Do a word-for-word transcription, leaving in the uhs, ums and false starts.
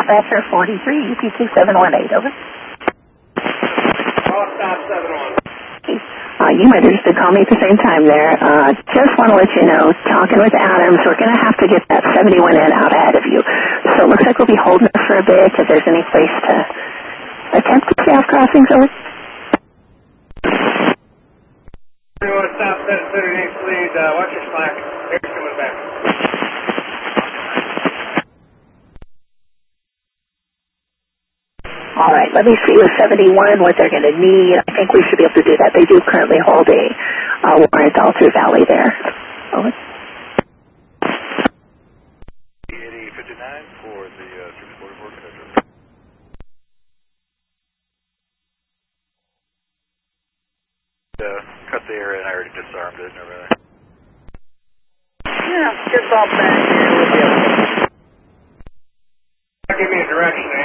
Dispatcher forty-three, U P two seven one eight, over. All stop seven one. Uh, you might have just called me at the same time there. Uh, just want to let you know, talking with Adams, we're going to have to get that seventy-one N out ahead of you. So it looks like we'll be holding it for a bit if there's any place to attempt to staff crossings, over. You want to stop that thirty-eighth lead, uh, watch your slack. Here's coming back. All right, let me see with seventy-one what they're going to need. I think we should be able to do that. They do currently hold a uh, warrant all through Valley there. Over. eighty fifty-nine for the uh, six forty-four conductor. Uh, cut the area and I already disarmed it and everything. Yeah, get off back here. Give me a direction.